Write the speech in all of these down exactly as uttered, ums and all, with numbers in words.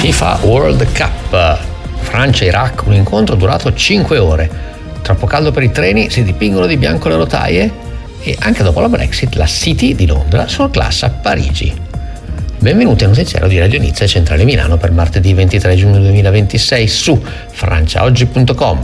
FIFA World Cup, Francia-Iraq, un incontro durato cinque ore. Troppo caldo per i treni, si dipingono di bianco le rotaie e anche dopo la Brexit la City di Londra sorclassa Parigi. Benvenuti al notiziario di Radio Nizza e Centrale Milano per martedì ventitré giugno duemilaventisei su franciaoggi punto com,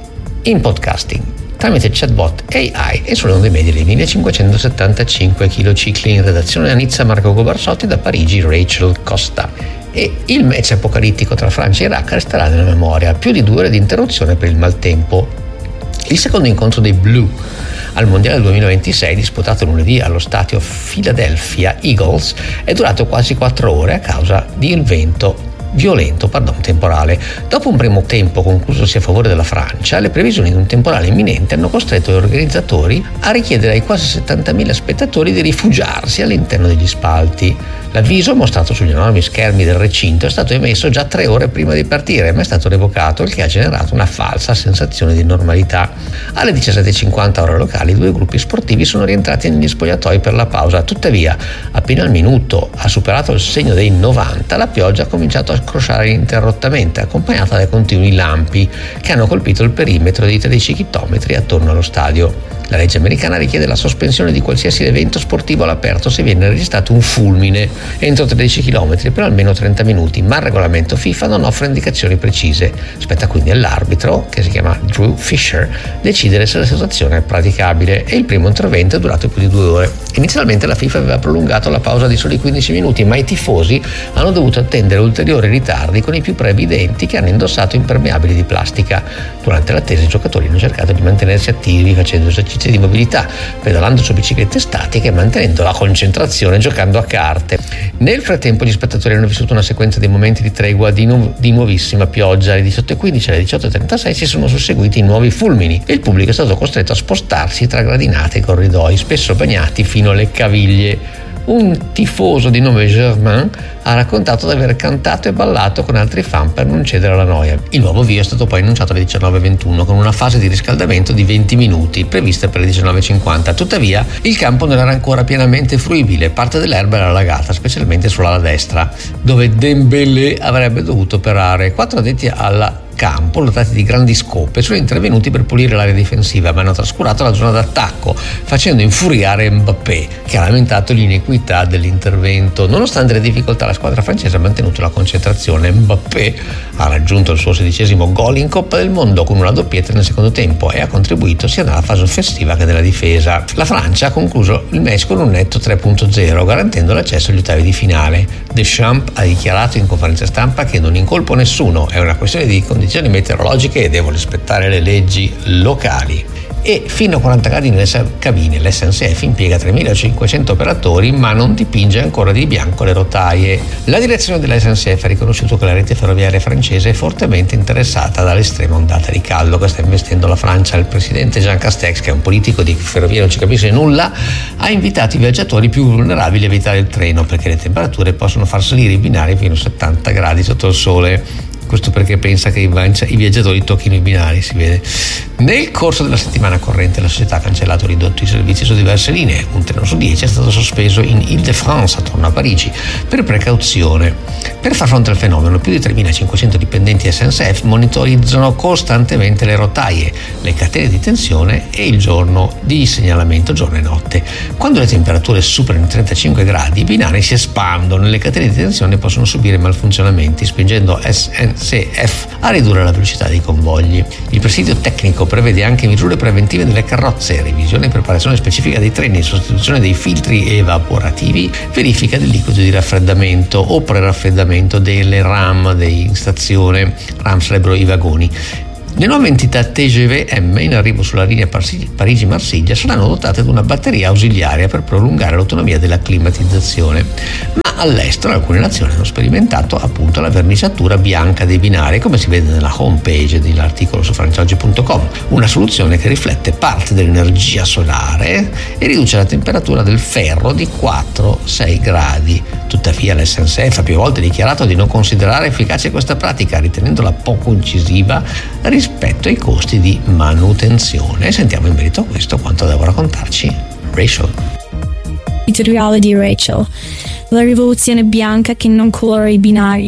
in podcasting, tramite chatbot A I e sulle onde medie dei millecinquecentosettantacinque kHz. In redazione a Nizza Marco Gobarsotti, da Parigi Rachel Costa. E il match apocalittico tra Francia e Iraq resterà nella memoria, più di due ore di interruzione per il maltempo. Il secondo incontro dei Blue al Mondiale duemilaventisei, disputato lunedì allo stadio Philadelphia Eagles, è durato quasi quattro ore a causa di un vento violento, pardon, temporale. Dopo un primo tempo conclusosi a favore della Francia, le previsioni di un temporale imminente hanno costretto gli organizzatori a richiedere ai quasi settantamila spettatori di rifugiarsi all'interno degli spalti. L'avviso, mostrato sugli enormi schermi del recinto, è stato emesso già tre ore prima di partire, ma è stato revocato, il che ha generato una falsa sensazione di normalità. Alle diciassette e cinquanta ore locali, i due gruppi sportivi sono rientrati negli spogliatoi per la pausa. Tuttavia, appena il minuto ha superato il segno dei novanta, la pioggia ha cominciato a scrosciare ininterrottamente, accompagnata dai continui lampi che hanno colpito il perimetro di tredici chilometri attorno allo stadio. La legge americana richiede la sospensione di qualsiasi evento sportivo all'aperto se viene registrato un fulmine entro tredici chilometri per almeno trenta minuti, ma il regolamento FIFA non offre indicazioni precise. Spetta quindi all'arbitro, che si chiama Drew Fisher, decidere se la situazione è praticabile, e il primo intervento è durato più di due ore. Inizialmente la FIFA aveva prolungato la pausa di soli quindici minuti, ma i tifosi hanno dovuto attendere ulteriori ritardi con i più previdenti che hanno indossato impermeabili di plastica. Durante l'attesa i giocatori hanno cercato di mantenersi attivi facendo esercizi di mobilità, pedalando su biciclette statiche e mantenendo la concentrazione giocando a carte. Nel frattempo gli spettatori hanno vissuto una sequenza di momenti di tregua di, nu- di nuovissima pioggia. Alle diciotto e quindici e alle diciotto e trentasei si sono susseguiti nuovi fulmini e il pubblico è stato costretto a spostarsi tra gradinate e corridoi, spesso bagnati fino alle caviglie. Un tifoso di nome Germain ha raccontato di aver cantato e ballato con altri fan per non cedere alla noia. Il nuovo avvio è stato poi annunciato alle diciannove e ventuno con una fase di riscaldamento di venti minuti prevista per le diciannove e cinquanta. Tuttavia il campo non era ancora pienamente fruibile, parte dell'erba era allagata, specialmente sull'ala destra, dove Dembélé avrebbe dovuto operare. Quattro addetti alla campo, dotati di grandi scope, sono intervenuti per pulire l'area difensiva, ma hanno trascurato la zona d'attacco, facendo infuriare Mbappé, che ha lamentato l'inequità dell'intervento. Nonostante le difficoltà, la squadra francese ha mantenuto la concentrazione. Mbappé ha raggiunto il suo sedicesimo gol in Coppa del Mondo con una doppietta nel secondo tempo e ha contribuito sia nella fase offensiva che nella difesa. La Francia ha concluso il match con un netto tre punto zero, garantendo l'accesso agli ottavi di finale. Deschamps ha dichiarato in conferenza stampa che non incolpo nessuno, è una questione di condizioni meteorologiche e devo rispettare le leggi locali. E fino a quaranta gradi nelle cabine l'S N C F impiega tremilacinquecento operatori, ma non dipinge ancora di bianco le rotaie. La direzione della S N C F ha riconosciuto che la rete ferroviaria francese è fortemente interessata dall'estrema ondata di caldo che sta investendo la Francia. Il presidente Jean Castex, che è un politico di ferrovia non ci capisce nulla, ha invitato i viaggiatori più vulnerabili a evitare il treno perché le temperature possono far salire i binari fino a settanta gradi sotto il sole. Questo perché pensa che i viaggiatori tocchino i binari, si vede. Nel corso della settimana corrente la società ha cancellato o ridotto i servizi su diverse linee. Un treno su dieci è stato sospeso in Ile-de-France attorno a Parigi per precauzione. Per far fronte al fenomeno, più di tremilacinquecento dipendenti S N C F monitorizzano costantemente le rotaie, le catene di tensione e il giorno di segnalamento, giorno e notte. Quando le temperature superano i trentacinque gradi, i binari si espandono e le catene di tensione possono subire malfunzionamenti, spingendo S N C F a ridurre la velocità dei convogli. Il presidio tecnico prevede anche misure preventive delle carrozze, revisione e preparazione specifica dei treni, sostituzione dei filtri evaporativi, verifica del liquido di raffreddamento o preraffreddamento delle RAM in stazione. RAM sarebbero i vagoni. Le nuove entità T G V M in arrivo sulla linea Parigi-Marsiglia saranno dotate di una batteria ausiliaria per prolungare l'autonomia della climatizzazione. Ma all'estero alcune nazioni hanno sperimentato appunto la verniciatura bianca dei binari, come si vede nella home page dell'articolo su franciaoggi punto com, una soluzione che riflette parte dell'energia solare e riduce la temperatura del ferro di quattro sei gradi. Tuttavia l'S N C F ha più volte dichiarato di non considerare efficace questa pratica, ritenendola poco incisiva rispetto ai costi di manutenzione. Sentiamo in merito a questo quanto devo raccontarci Rachel. Editoriale di Rachel. La rivoluzione bianca che non colora i binari.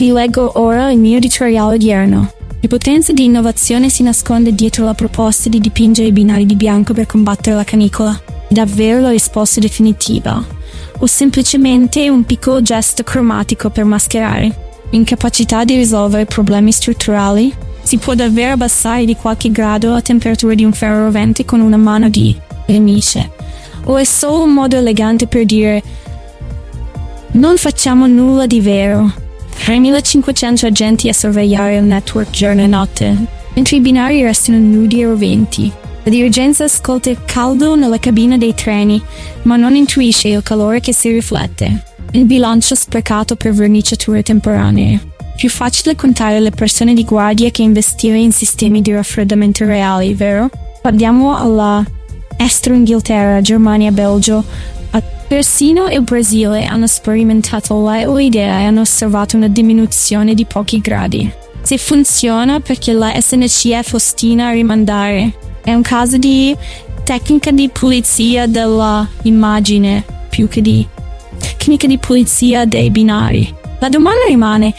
Vi leggo ora il mio editoriale odierno. La potenza di innovazione si nasconde dietro la proposta di dipingere i binari di bianco per combattere la canicola. È davvero la risposta definitiva? O semplicemente un piccolo gesto cromatico per mascherare l'incapacità di risolvere problemi strutturali? Si può davvero abbassare di qualche grado la temperatura di un ferro rovente con una mano di vernice? O è solo un modo elegante per dire non facciamo nulla di vero? tremilacinquecento agenti a sorvegliare il network giorno e notte, mentre i binari restano nudi e roventi. La dirigenza ascolta il caldo nella cabina dei treni, ma non intuisce il calore che si riflette. Il bilancio sprecato per verniciature temporanee. Più facile contare le persone di guardia che investire in sistemi di raffreddamento reali, vero? Guardiamo alla Estero, Inghilterra, Germania, Belgio. Persino il Brasile hanno sperimentato l'idea e hanno osservato una diminuzione di pochi gradi. Se funziona, perché la S N C F ostina a rimandare? È un caso di tecnica di pulizia dell'immagine più che di tecnica di pulizia dei binari. La domanda rimane: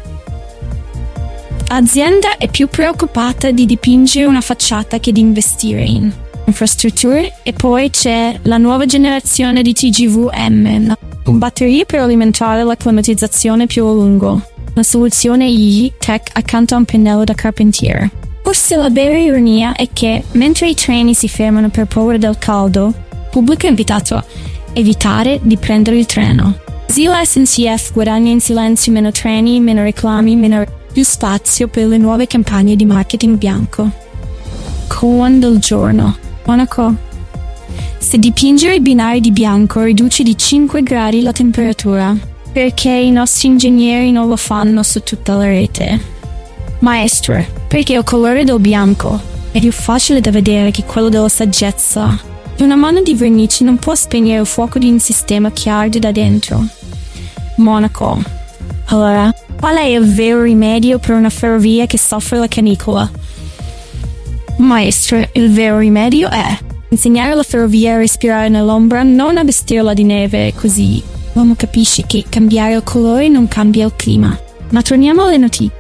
l'azienda è più preoccupata di dipingere una facciata che di investire in infrastrutture? E poi c'è la nuova generazione di T G V M, batterie per alimentare la climatizzazione più a lungo, la soluzione E-Tech accanto a un pennello da carpentiere. Forse la vera ironia è che, mentre i treni si fermano per paura del caldo, il pubblico è invitato a evitare di prendere il treno. Così la S N C F guadagna in silenzio meno treni, meno reclami, meno più spazio per le nuove campagne di marketing bianco. Con del giorno. Monaco. Se dipingere i binari di bianco riduce di cinque gradi la temperatura, perché i nostri ingegneri non lo fanno su tutta la rete? Maestro, perché il colore del bianco è più facile da vedere che quello della saggezza. Una mano di vernice non può spegnere il fuoco di un sistema che arde da dentro. Monaco. Allora, qual è il vero rimedio per una ferrovia che soffre la canicola? Maestro, il vero rimedio è insegnare alla ferrovia a respirare nell'ombra, non a vestirla di neve, così l'uomo capisce che cambiare il colore non cambia il clima. Ma torniamo alle notizie.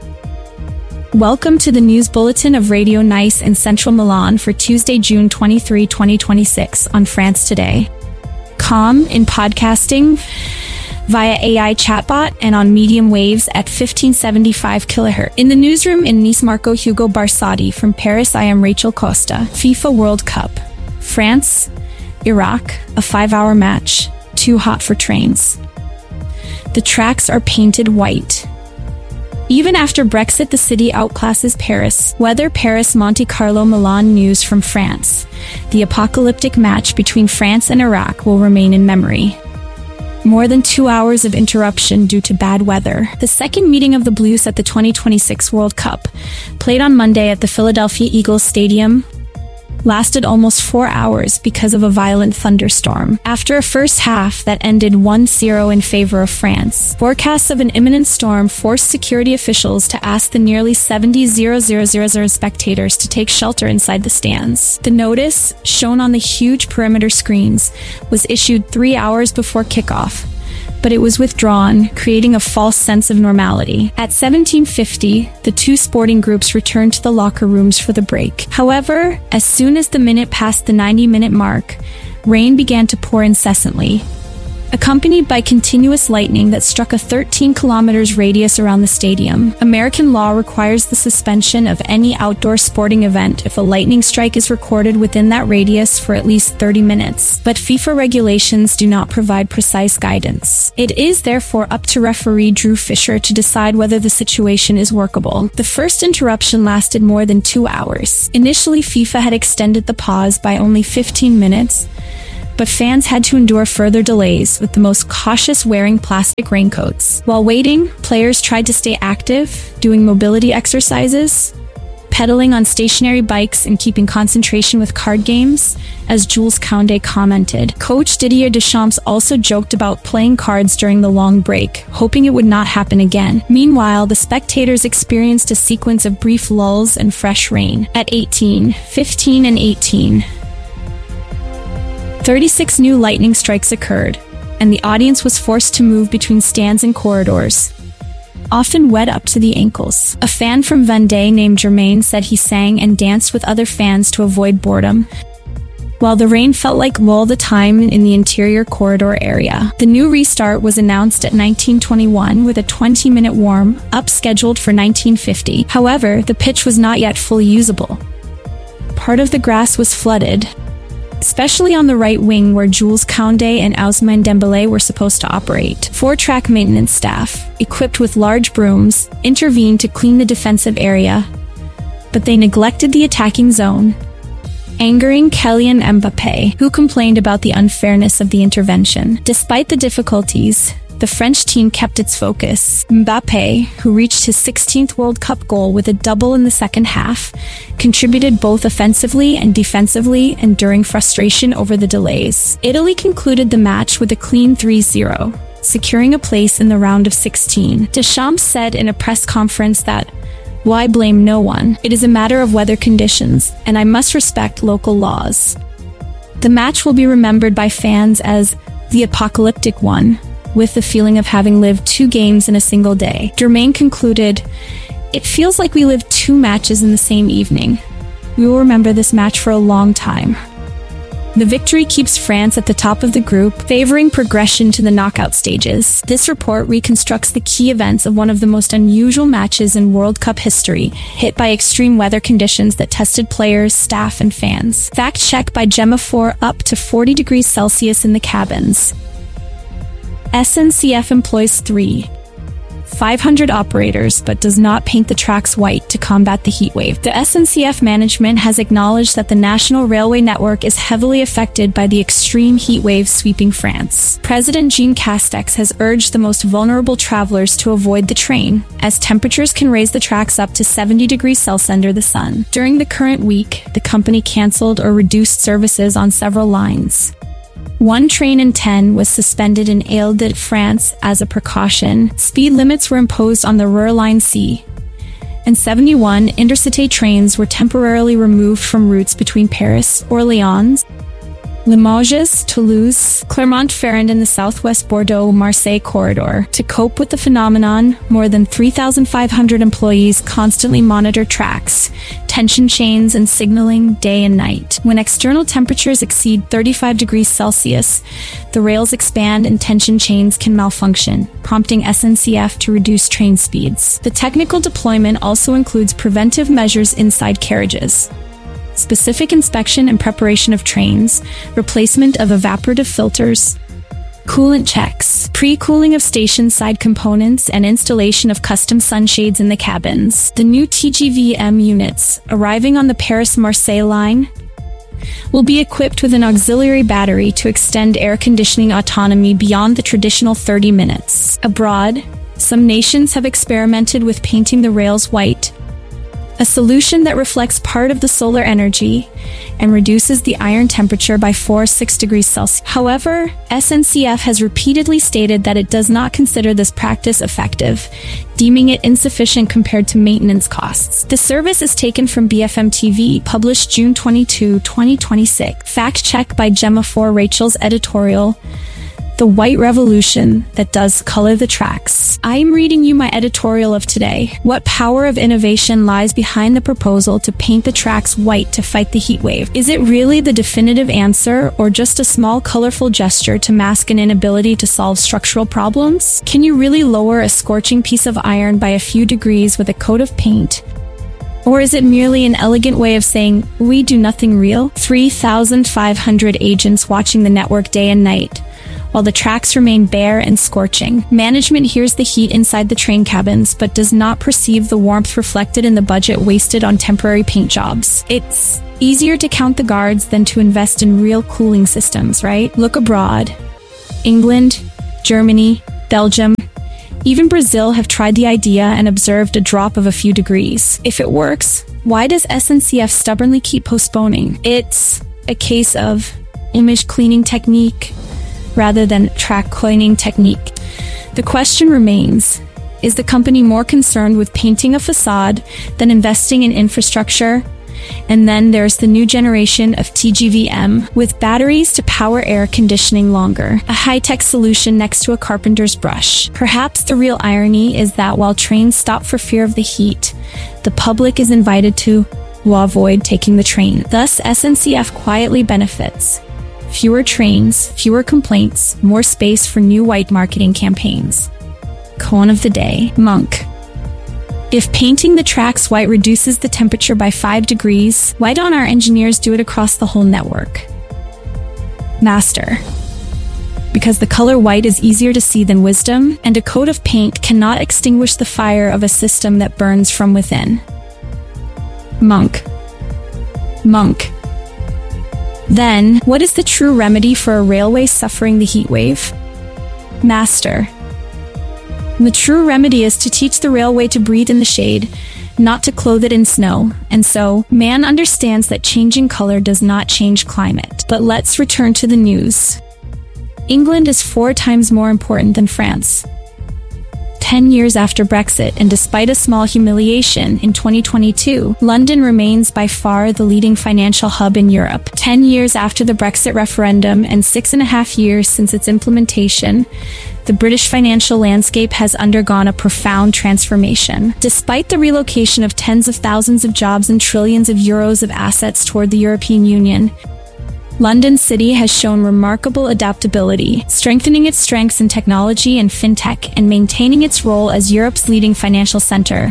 Welcome to the news bulletin of Radio Nice in Central Milan for Tuesday, June twenty-third, twenty twenty-six on France Today. Com in podcasting via A I chatbot and on medium waves at fifteen seventy-five kilohertz. In the newsroom in Nice, Marco Hugo Barsati. From Paris, I am Rachel Costa. FIFA World Cup. France, Iraq, a five-hour match. Too hot for trains. The tracks are painted white. Even after Brexit, the city outclasses Paris. Weather: Paris, Monte Carlo, Milan. News from France. The apocalyptic match between France and Iraq will remain in memory. More than two hours of interruption due to bad weather. The second meeting of the Blues at the twenty twenty-six World Cup, played on Monday at the Philadelphia Eagles Stadium, lasted almost four hours because of a violent thunderstorm. After a first half that ended one zero in favor of France, forecasts of an imminent storm forced security officials to ask the nearly seventy thousand spectators to take shelter inside the stands. The notice, shown on the huge perimeter screens, was issued three hours before kickoff, but it was withdrawn, creating a false sense of normality. At seventeen fifty, the two sporting groups returned to the locker rooms for the break. However, as soon as the minute passed the ninety-minute mark, rain began to pour incessantly, accompanied by continuous lightning that struck a thirteen kilometers radius around the stadium. American law requires the suspension of any outdoor sporting event if a lightning strike is recorded within that radius for at least thirty minutes. But FIFA regulations do not provide precise guidance. It is therefore up to referee Drew Fisher to decide whether the situation is workable. The first interruption lasted more than two hours. Initially, FIFA had extended the pause by only fifteen minutes, but fans had to endure further delays, with the most cautious wearing plastic raincoats. While waiting, players tried to stay active, doing mobility exercises, pedaling on stationary bikes, and keeping concentration with card games, as Jules Koundé commented. Coach Didier Deschamps also joked about playing cards during the long break, hoping it would not happen again. Meanwhile, the spectators experienced a sequence of brief lulls and fresh rain. At eighteen, fifteen, and eighteen, thirty-six new lightning strikes occurred, and the audience was forced to move between stands and corridors. often wet up to the ankles. A fan from Vendée named Germain said he sang and danced with other fans to avoid boredom, while the rain felt like all the time in the interior corridor area. The new restart was announced at nineteen twenty-one with a twenty-minute warm-up scheduled for nineteen fifty. However, the pitch was not yet fully usable. Part of the grass was flooded, especially on the right wing where Jules Koundé and Ousmane Dembélé were supposed to operate. Four-track maintenance staff, equipped with large brooms, intervened to clean the defensive area, but they neglected the attacking zone, angering Kylian Mbappé, who complained about the unfairness of the intervention. Despite the difficulties, the French team kept its focus. Mbappé, who reached his sixteenth World Cup goal with a double in the second half, contributed both offensively and defensively, enduring frustration over the delays. Italy concluded the match with a clean three zero, securing a place in the round of sixteen. Deschamps said in a press conference that, "Why blame no one? It is a matter of weather conditions, and I must respect local laws." The match will be remembered by fans as the apocalyptic one, with the feeling of having lived two games in a single day. Germain concluded, "It feels like we lived two matches in the same evening. We will remember this match for a long time." The victory keeps France at the top of the group, favoring progression to the knockout stages. This report reconstructs the key events of one of the most unusual matches in World Cup history, hit by extreme weather conditions that tested players, staff, and fans. Fact check by Gemma four. Up to forty degrees Celsius in the cabins. S N C F employs three. five hundred operators but does not paint the tracks white to combat the heat wave. The S N C F management has acknowledged that the national railway network is heavily affected by the extreme heat wave sweeping France. President Jean Castex has urged the most vulnerable travelers to avoid the train, as temperatures can raise the tracks up to seventy degrees Celsius under the sun. During the current week, the company cancelled or reduced services on several lines. One train in ten was suspended in Ile-de-France as a precaution. Speed limits were imposed on the Ruhr Line C, and seventy-one intercity trains were temporarily removed from routes between Paris, Orléans, Limoges, Toulouse, Clermont-Ferrand and the southwest Bordeaux-Marseille corridor. To cope with the phenomenon, more than three thousand five hundred employees constantly monitor tracks, tension chains, and signaling day and night. When external temperatures exceed thirty-five degrees Celsius, the rails expand and tension chains can malfunction, prompting S N C F to reduce train speeds. The technical deployment also includes preventive measures inside carriages, specific inspection and preparation of trains, replacement of evaporative filters, coolant checks, pre-cooling of station side components, and installation of custom sunshades in the cabins. The new T G V M units, arriving on the Paris-Marseille line, will be equipped with an auxiliary battery to extend air conditioning autonomy beyond the traditional thirty minutes. Abroad, some nations have experimented with painting the rails white, a solution that reflects part of the solar energy and reduces the iron temperature by four to six degrees Celsius. However, S N C F has repeatedly stated that it does not consider this practice effective, deeming it insufficient compared to maintenance costs. The service is taken from B F M T V, published June twenty-second, twenty twenty-six. Fact check by Gemma four. Rachel's editorial, "The White Revolution That Does Color the Tracks." I'm reading you my editorial of today. What power of innovation lies behind the proposal to paint the tracks white to fight the heat wave? Is it really the definitive answer, or just a small colorful gesture to mask an inability to solve structural problems? Can you really lower a scorching piece of iron by a few degrees with a coat of paint? Or is it merely an elegant way of saying, we do nothing real? three thousand five hundred agents watching the network day and night, while the tracks remain bare and scorching. Management hears the heat inside the train cabins, but does not perceive the warmth reflected in the budget wasted on temporary paint jobs. It's easier to count the guards than to invest in real cooling systems, right? Look abroad. England, Germany, Belgium, even Brazil have tried the idea and observed a drop of a few degrees. If it works, why does S N C F stubbornly keep postponing? It's a case of image cleaning technique rather than track cleaning technique. The question remains, is the company more concerned with painting a facade than investing in infrastructure And then there's the new generation of T G V M, with batteries to power air conditioning longer, a high-tech solution next to a carpenter's brush. Perhaps the real irony is that while trains stop for fear of the heat, the public is invited to avoid taking the train. Thus, S N C F quietly benefits. Fewer trains, fewer complaints, more space for new white marketing campaigns. Koan of the day, Monk. If painting the tracks white reduces the temperature by five degrees, why don't our engineers do it across the whole network? Master. Because the color white is easier to see than wisdom, and a coat of paint cannot extinguish the fire of a system that burns from within. Monk. Monk. Then, what is the true remedy for a railway suffering the heat wave? Master. The true remedy is to teach the railway to breathe in the shade, not to clothe it in snow. And so, man understands that changing color does not change climate. But let's return to the news. England is four times more important than France. Ten years after Brexit, and despite a small humiliation in twenty twenty-two, London remains by far the leading financial hub in Europe. Ten years after the Brexit referendum and six and a half years since its implementation, the British financial landscape has undergone a profound transformation. Despite the relocation of tens of thousands of jobs and trillions of euros of assets toward the European Union, London City has shown remarkable adaptability, strengthening its strengths in technology and fintech and maintaining its role as Europe's leading financial center,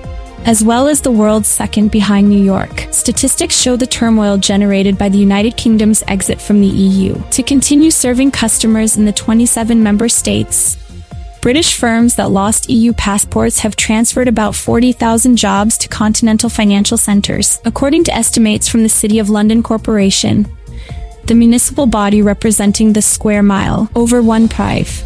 as well as the world's second behind New York. Statistics show the turmoil generated by the United Kingdom's exit from the E U to continue serving customers in the twenty-seven member states. British firms that lost E U passports have transferred about forty thousand jobs to continental financial centers, according to estimates from the City of London Corporation, the municipal body representing the square mile. Over one prive.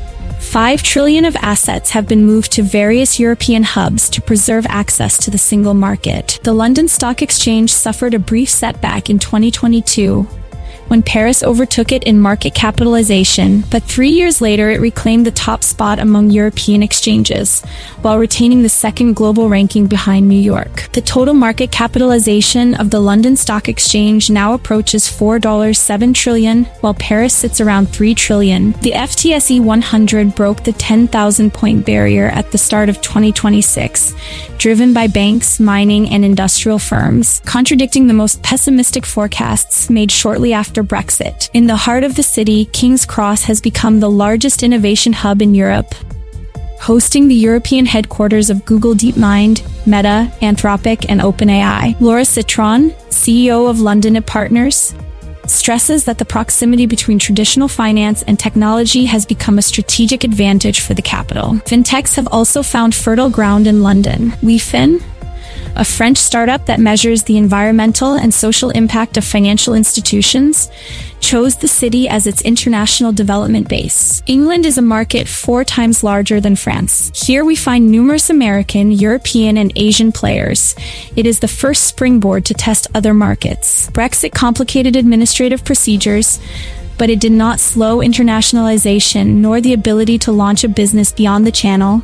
Five trillion of assets have been moved to various European hubs to preserve access to the single market. The London Stock Exchange suffered a brief setback in twenty twenty-two, when Paris overtook it in market capitalization, but three years later it reclaimed the top spot among European exchanges, while retaining the second global ranking behind New York. The total market capitalization of the London Stock Exchange now approaches four point seven trillion dollars, while Paris sits around three trillion dollars. The F T S E one hundred broke the ten thousand point barrier at the start of twenty twenty-six, driven by banks, mining, and industrial firms, contradicting the most pessimistic forecasts made shortly after Brexit. In the heart of the city, King's Cross has become the largest innovation hub in Europe, hosting the European headquarters of Google DeepMind, Meta, Anthropic, and OpenAI. Laura Citron, C E O of London at Partners, stresses that the proximity between traditional finance and technology has become a strategic advantage for the capital. Fintechs have also found fertile ground in London. WeFin, a French startup that measures the environmental and social impact of financial institutions, chose the city as its international development base. England is a market four times larger than France. Here we find numerous American, European, and Asian players. It is the first springboard to test other markets. Brexit complicated administrative procedures, but it did not slow internationalization nor the ability to launch a business beyond the channel,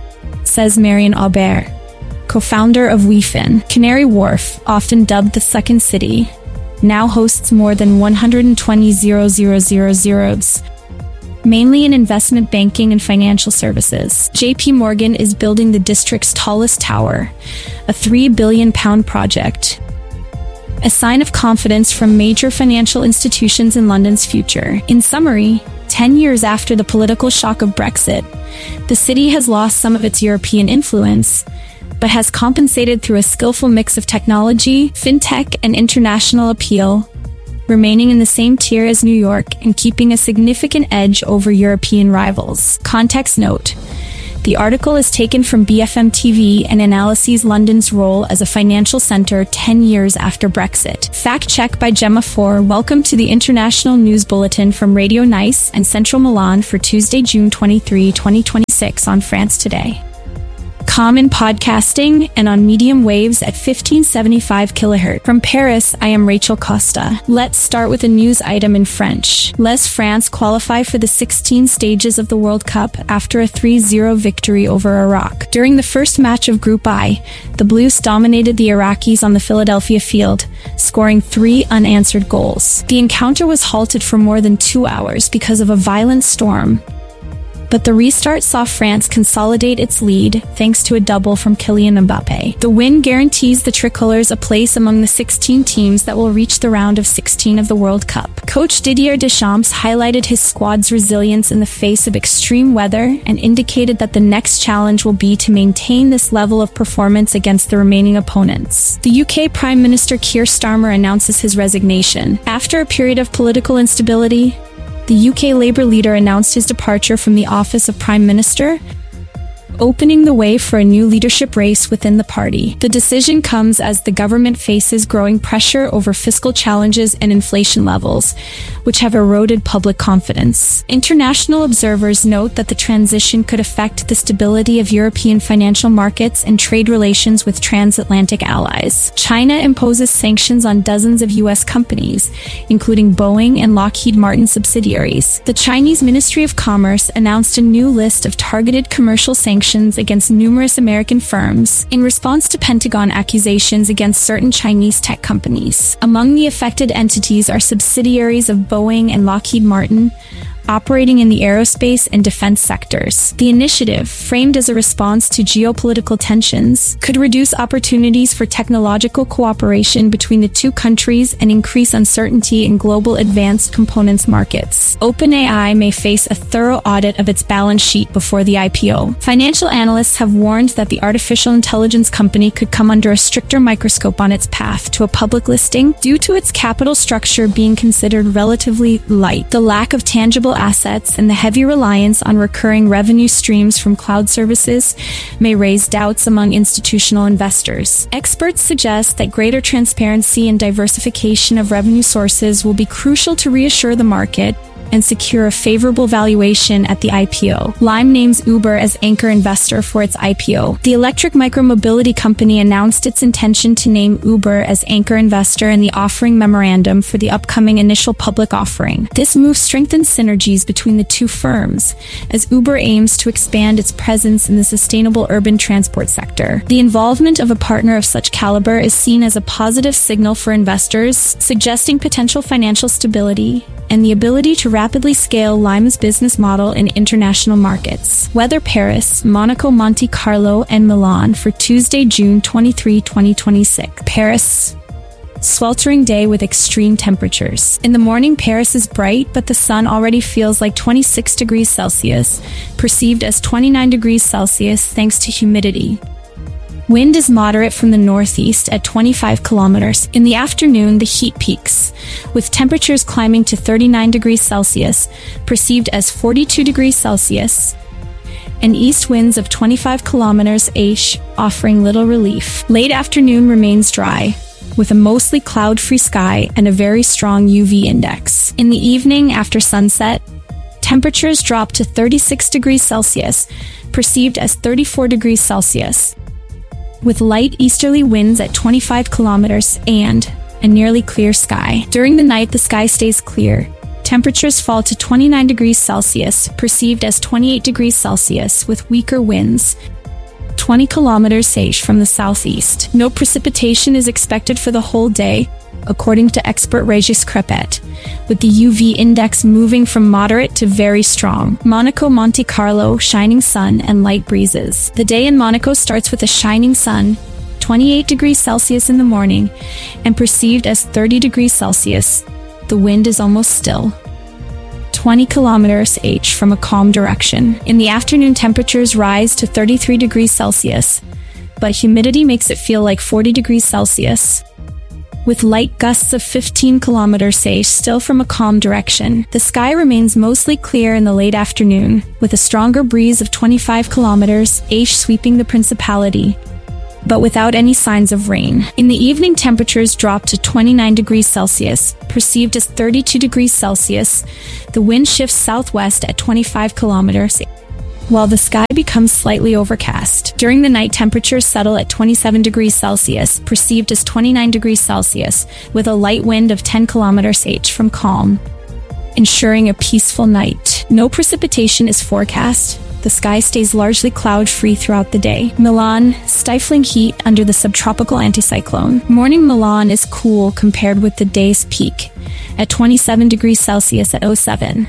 says Marion Aubert, co-founder of WeFin. Canary Wharf, often dubbed the Second City, now hosts more than one hundred twenty thousand, mainly in investment banking and financial services. J P Morgan is building the district's tallest tower, a three billion pound project, a sign of confidence from major financial institutions in London's future. In summary, ten years after the political shock of Brexit, the city has lost some of its European influence, but has compensated through a skillful mix of technology, fintech, and international appeal, remaining in the same tier as New York and keeping a significant edge over European rivals. Context note: the article is taken from B F M T V and analyses London's role as a financial center ten years after Brexit. Fact check by Gemma Four. Welcome to the International News Bulletin from Radio Nice and Central Milan for Tuesday, June twenty-third, twenty twenty-six on France Today. calm in podcasting and on medium waves at fifteen seventy-five kilohertz. From Paris, I am Rachel Costa. Let's start with a news item in French. Les France qualify for the sixteen stages of the World Cup after a three zero victory over Iraq. During the first match of Group I, the Blues dominated the Iraqis on the Philadelphia field, scoring three unanswered goals. The encounter was halted for more than two hours because of a violent storm, but the restart saw France consolidate its lead thanks to a double from Kylian Mbappe. The win guarantees the Tricolors a place among the sixteen teams that will reach the round of sixteen of the World Cup. Coach Didier Deschamps highlighted his squad's resilience in the face of extreme weather and indicated that the next challenge will be to maintain this level of performance against the remaining opponents. The U K Prime Minister Keir Starmer announces his resignation. After a period of political instability, the U K Labour leader announced his departure from the office of Prime Minister, opening the way for a new leadership race within the party. The decision comes as the government faces growing pressure over fiscal challenges and inflation levels, which have eroded public confidence. International observers note that the transition could affect the stability of European financial markets and trade relations with transatlantic allies. China imposes sanctions on dozens of U S companies, including Boeing and Lockheed Martin subsidiaries. The Chinese Ministry of Commerce announced a new list of targeted commercial sanctions against numerous American firms in response to Pentagon accusations against certain Chinese tech companies. Among the affected entities are subsidiaries of Boeing and Lockheed Martin, operating in the aerospace and defense sectors. The initiative, framed as a response to geopolitical tensions, could reduce opportunities for technological cooperation between the two countries and increase uncertainty in global advanced components markets. OpenAI may face a thorough audit of its balance sheet before the I P O. Financial analysts have warned that the artificial intelligence company could come under a stricter microscope on its path to a public listing due to its capital structure being considered relatively light. The lack of tangible assets and the heavy reliance on recurring revenue streams from cloud services may raise doubts among institutional investors. Experts suggest that greater transparency and diversification of revenue sources will be crucial to reassure the market and secure a favorable valuation at the I P O. Lime names Uber as anchor investor for its I P O. The electric micromobility company announced its intention to name Uber as anchor investor in the offering memorandum for the upcoming initial public offering. This move strengthens synergies between the two firms, as Uber aims to expand its presence in the sustainable urban transport sector. The involvement of a partner of such caliber is seen as a positive signal for investors, suggesting potential financial stability and the ability to rapidly scale Lime's business model in international markets. Weather: Paris, Monaco, Monte Carlo, and Milan for Tuesday, June twenty-third, twenty twenty-six. Paris. Sweltering day with extreme temperatures. In the morning, Paris is bright, but the sun already feels like twenty-six degrees Celsius, perceived as twenty-nine degrees Celsius thanks to humidity. Wind is moderate from the northeast at twenty-five kilometers. In the afternoon, the heat peaks, with temperatures climbing to thirty-nine degrees Celsius, perceived as forty-two degrees Celsius, and east winds of twenty-five kilometers each, offering little relief. Late afternoon remains dry, with a mostly cloud-free sky and a very strong U V index. In the evening, after sunset, temperatures drop to thirty-six degrees Celsius, perceived as thirty-four degrees Celsius, with light easterly winds at twenty-five kilometers and a nearly clear sky. During the night, the sky stays clear. Temperatures fall to twenty-nine degrees Celsius, perceived as twenty-eight degrees Celsius, with weaker winds, twenty kilometers each from the southeast. No precipitation is expected for the whole day, according to expert Regis Crepet, with the U V index moving from moderate to very strong. Monaco, Monte Carlo, shining sun and light breezes. The day in Monaco starts with a shining sun, twenty-eight degrees Celsius in the morning, and perceived as thirty degrees Celsius. The wind is almost still, twenty kilometers each from a calm direction. In the afternoon, temperatures rise to thirty-three degrees Celsius, but humidity makes it feel like forty degrees Celsius, with light gusts of fifteen kilometers each still from a calm direction. The sky remains mostly clear in the late afternoon, with a stronger breeze of twenty-five kilometers each sweeping the Principality, but without any signs of rain. In the evening, temperatures drop to twenty-nine degrees Celsius, perceived as thirty-two degrees Celsius. The wind shifts southwest at twenty-five kilometers, while the sky becomes slightly overcast. During the night, temperatures settle at twenty-seven degrees Celsius, perceived as twenty-nine degrees Celsius, with a light wind of ten kilometers per hour from calm, ensuring a peaceful night. No precipitation is forecast. The sky stays largely cloud-free throughout the day. Milan, stifling heat under the subtropical anticyclone. Morning Milan is cool compared with the day's peak, at twenty-seven degrees Celsius at oh seven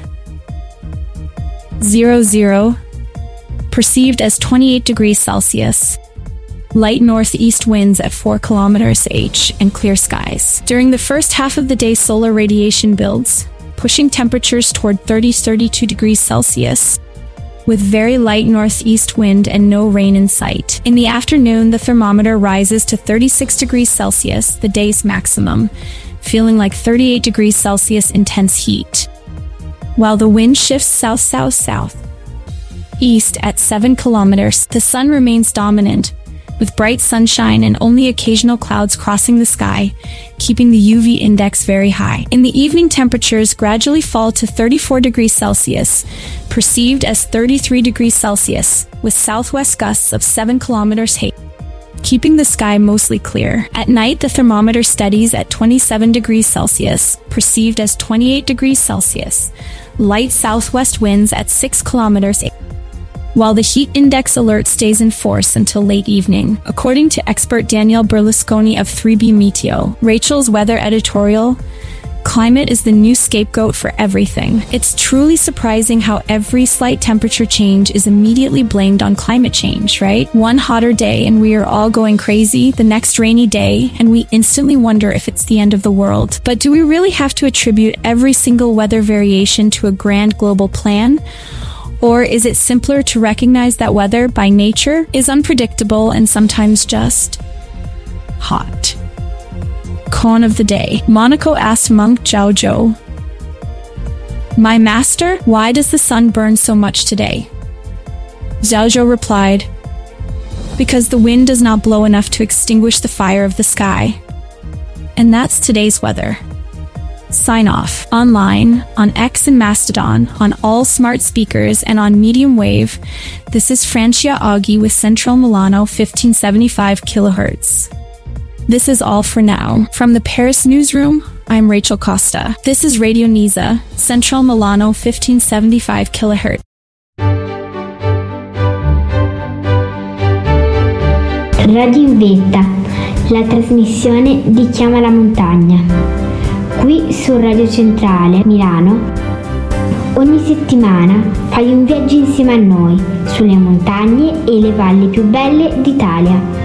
hundred, perceived as twenty-eight degrees Celsius. Light northeast winds at four kilometers per hour and clear skies. During the first half of the day, solar radiation builds, pushing temperatures toward thirty to thirty-two degrees Celsius, with very light northeast wind and no rain in sight. In the afternoon, the thermometer rises to thirty-six degrees Celsius, the day's maximum, feeling like thirty-eight degrees Celsius intense heat. While the wind shifts south-south-south east at seven kilometers, the sun remains dominant, with bright sunshine and only occasional clouds crossing the sky, keeping the U V index very high. In the evening, temperatures gradually fall to thirty-four degrees Celsius, perceived as thirty-three degrees Celsius, with southwest gusts of seven kilometers per hour, keeping the sky mostly clear. At night, the thermometer steadies at twenty-seven degrees Celsius, perceived as twenty-eight degrees Celsius, light southwest winds at six kilometers per hour, while the heat index alert stays in force until late evening. According to expert Danielle Berlusconi of three B Meteo, Rachel's weather editorial, climate is the new scapegoat for everything. It's truly surprising how every slight temperature change is immediately blamed on climate change, right? One hotter day and we are all going crazy, the next rainy day, and we instantly wonder if it's the end of the world. But do we really have to attribute every single weather variation to a grand global plan? Or is it simpler to recognize that weather, by nature, is unpredictable and sometimes just hot? Con of the day. Monaco asked monk Zhao Zhou, "My master, why does the sun burn so much today?" Zhao Zhou replied, "Because the wind does not blow enough to extinguish the fire of the sky." And that's today's weather. Sign off. Online, on X and Mastodon, on all smart speakers, and on medium wave. This is Francia Aghi with Central Milano fifteen seventy-five kilohertz. This is all for now. From the Paris newsroom, I'm Rachel Costa. This is Radio Nisa, Central Milano fifteen seventy-five kilohertz. Radio in Vetta, la trasmissione di Chiama la Montagna. Qui su Radio Centrale Milano, ogni settimana fai un viaggio insieme a noi sulle montagne e le valli più belle d'Italia.